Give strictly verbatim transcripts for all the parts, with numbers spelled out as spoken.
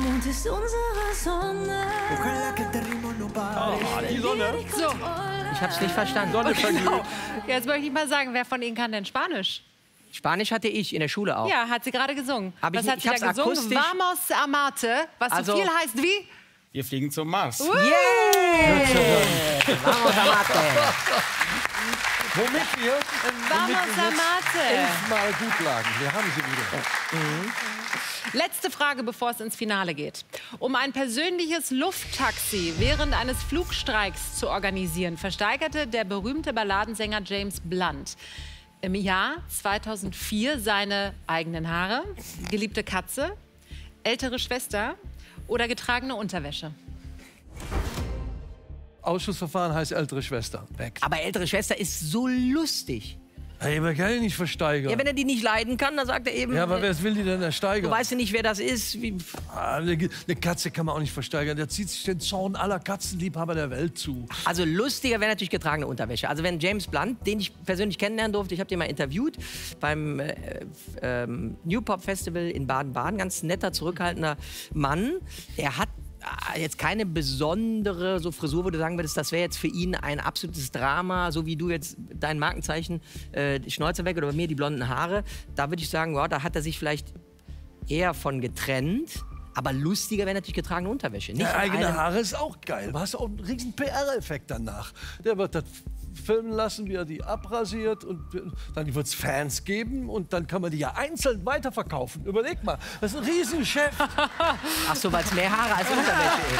Mond ist unsere Sonne. Oh, die Sonne. So. Ich hab's nicht verstanden. Sonne Genau. Jetzt möchte ich mal sagen, wer von Ihnen kann denn Spanisch? Spanisch hatte ich in der Schule auch. Ja, hat sie gerade gesungen. Hab ich Was nicht- hat sie ich da hab's gesungen? akustisch- Vamos a Marte, was Also- so viel heißt wie? Wir fliegen zum Mars. Uh, Vamos a Marte. Womit wir Vamos a Marte. elfmal gut lagen. Wir haben sie wieder. Letzte Frage, bevor es ins Finale geht. Um ein persönliches Lufttaxi während eines Flugstreiks zu organisieren, versteigerte der berühmte Balladensänger James Blunt im Jahr zweitausendvier seine eigenen Haare, geliebte Katze, ältere Schwester oder getragene Unterwäsche. Ausschussverfahren heißt ältere Schwester. Weg. Aber ältere Schwester ist so lustig. Hey, man kann ihn nicht versteigern. Ja, wenn er die nicht leiden kann, dann sagt er eben, Ja, aber äh, wer will die denn du ersteigern? weißt ja nicht, wer das ist. Wie, Ah, eine, eine Katze kann man auch nicht versteigern. Der zieht sich den Zorn aller Katzenliebhaber der Welt zu. also lustiger wäre natürlich getragene Unterwäsche. Also wenn James Blunt, den ich persönlich kennenlernen durfte, ich habe den mal interviewt beim äh, ähm, New Pop Festival in Baden-Baden, ganz netter, zurückhaltender Mann. Er hat ah, jetzt keine besondere so Frisur, wo du sagen würdest, das wäre jetzt für ihn ein absolutes Drama, so wie du jetzt dein Markenzeichen, äh, die Schnäuze weg oder bei mir die blonden Haare. Da würde ich sagen, wow, da hat er sich vielleicht eher von getrennt. Aber lustiger wäre natürlich getragene Unterwäsche. Nicht Der in eigene einem- Haare ist auch geil. Du hast auch einen riesen P R-Effekt danach. Der wird das filmen lassen, wie er die abrasiert. Und dann wird es Fans geben. Und dann kann man die ja einzeln weiterverkaufen. Überleg mal, das ist ein Riesengeschäft. Ach so, weil es mehr Haare als Unterwäsche ist.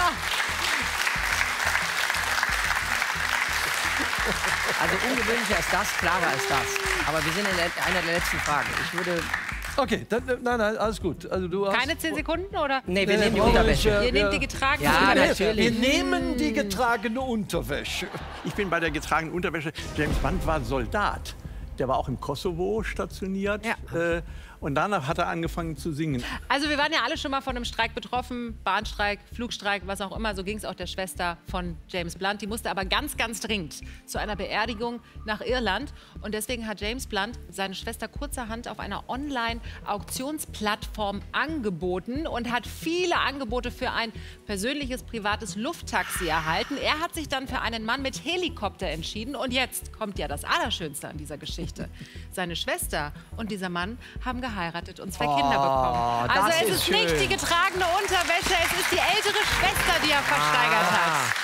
Also ungewöhnlicher ist das, klarer ist das. Aber wir sind in der- einer der letzten Fragen. Ich würde... Okay, dann, nein, nein, alles gut. Also du hast, Keine zehn Sekunden, oder? Nee, wir Nee, nehmen die brauchen wir Unterwäsche. nicht, Ihr ja. nehmt die getragene Ja, Unterwäsche. natürlich. Wir nehmen die getragene Unterwäsche. Ich bin bei der getragenen Unterwäsche. James Blunt war Soldat. Der war auch im Kosovo stationiert. Ja. Äh, und danach hat er angefangen zu singen. Also wir waren ja alle schon mal von einem Streik betroffen, Bahnstreik, Flugstreik, was auch immer. So ging es auch der Schwester von James Blunt. Die musste aber ganz, ganz dringend zu einer Beerdigung nach Irland. Und deswegen hat James Blunt seine Schwester kurzerhand auf einer Online-Auktionsplattform angeboten und hat viele Angebote für ein persönliches, privates Lufttaxi erhalten. Er hat sich dann für einen Mann mit Helikopter entschieden. Und jetzt kommt ja das Allerschönste an dieser Geschichte. Seine Schwester und dieser Mann haben geheiratet und zwei Kinder bekommen. das Also es ist ist nicht schön. die getragene Unterwäsche, es ist die ältere Schwester, die er versteigert Ah. hat.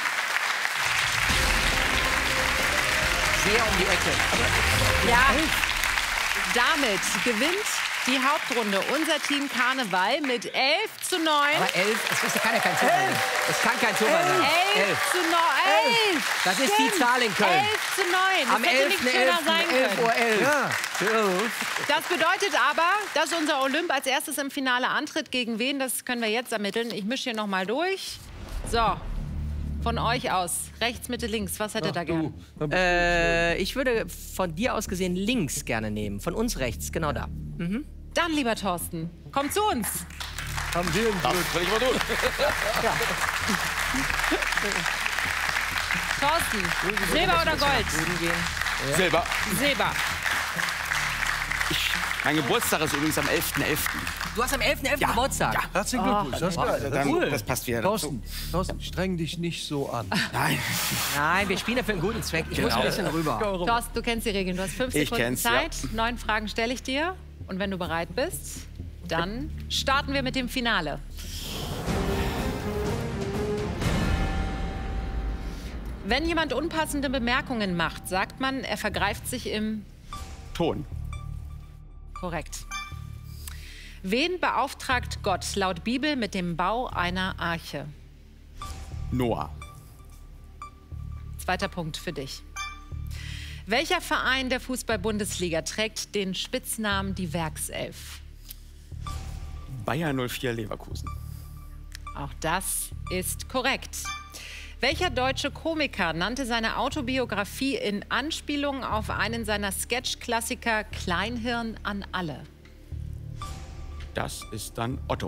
Sehr um die Ecke. Ja, damit gewinnt die Hauptrunde unser Team Karneval mit elf zu neun. Aber elf, das ist, kann ja kein Zufall sein. Das kann kein Zufall sein. elf zu neun. elf. Das ist die Zahl in Köln. elf zu neun. Das Am hätte nicht schöner sein elf können. Uhr elf. Ja. Das bedeutet aber, dass unser Olymp als erstes im Finale antritt. Gegen wen, das können wir jetzt ermitteln. Ich mische hier noch mal durch. So, von euch aus. Rechts, Mitte, links. Was hättet ihr gern? Du. Äh, ich würde von dir aus gesehen links gerne nehmen. Von uns rechts, genau da. Dann, lieber Thorsten, komm zu uns. Haben wir ein Glück. Will ich mal tun. Thorsten, Silber oder Gold? Drüben gehen. Silber. Silber. Mein Geburtstag ist übrigens am elften elften Du hast am elften elften Geburtstag. Ja. Herzlichen Glückwunsch. Das ist geil. Dann, Cool. Das passt wieder dazu. Thorsten, Thorsten, streng dich nicht so an. Nein. Nein, wir spielen ja für einen guten Zweck. Ich muss ein bisschen rüber. Thorsten, du kennst die Regeln. Du hast fünf Ich Sekunden kenn's, ja. Zeit. Neun Fragen stelle ich dir. Und wenn du bereit bist, dann starten wir mit dem Finale. Wenn jemand unpassende Bemerkungen macht, sagt man, er vergreift sich im... Ton. Korrekt. Wen beauftragt Gott laut Bibel mit dem Bau einer Arche? Noah. Zweiter Punkt für dich. Welcher Verein der Fußball-Bundesliga trägt den Spitznamen die Werkself? Bayer null vier Leverkusen. Auch das ist korrekt. Welcher deutsche Komiker nannte seine Autobiografie in Anspielung auf einen seiner Sketch-Klassiker Kleinhirn an alle? Das ist dann Otto.